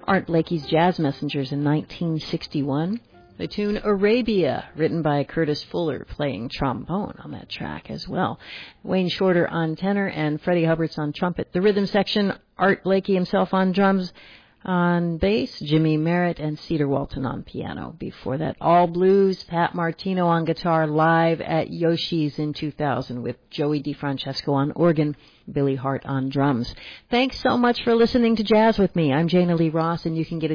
Art Blakey's Jazz Messengers in 1961. The tune Arabia, written by Curtis Fuller, playing trombone on that track as well. Wayne Shorter on tenor and Freddie Hubbard's on trumpet. The rhythm section, Art Blakey himself on drums. On bass, Jimmy Merritt and Cedar Walton on piano. Before that, all blues, Pat Martino on guitar, live at Yoshi's in 2000 with Joey DeFrancesco on organ, Billy Hart on drums. Thanks so much for listening to Jazz with me. I'm Jana Lee Ross, and you can get a